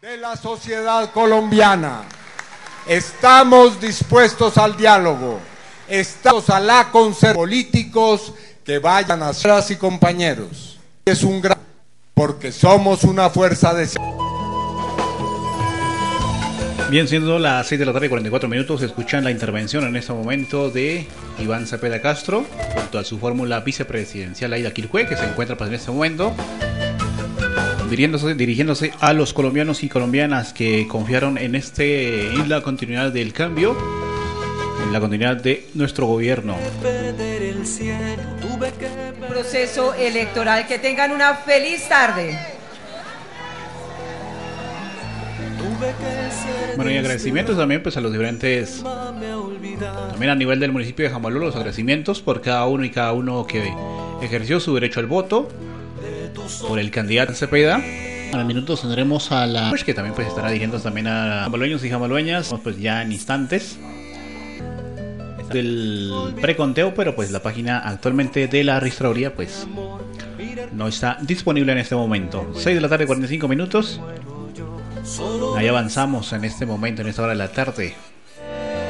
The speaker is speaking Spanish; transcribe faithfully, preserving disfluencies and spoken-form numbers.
de la sociedad colombiana. Estamos dispuestos al diálogo, estamos a la concertación, políticos que vayan a ser y compañeros. Es un gran, porque somos una fuerza de... Bien, siendo las seis de la tarde y cuarenta y cuatro minutos, escuchan la intervención en este momento de Iván Cepeda Castro junto a su fórmula vicepresidencial Aida Quilhue, que se encuentra pues, en este momento dirigiéndose, dirigiéndose a los colombianos y colombianas que confiaron en este en la continuidad del cambio, en la continuidad de nuestro gobierno. Proceso electoral. Que tengan una feliz tarde. Bueno, y agradecimientos también pues a los diferentes, también a nivel del municipio de Jambalú, los agradecimientos por cada uno y cada uno que ejerció su derecho al voto por el candidato Cepeda. A los minutos tendremos a la pues, que también pues estará dirigiéndose también a jambalueños y jambalueñas, pues ya en instantes del preconteo, pero pues la página actualmente de la registraduría pues no está disponible en este momento. seis de la tarde, cuarenta y cinco minutos. Ahí avanzamos en este momento, en esta hora de la tarde.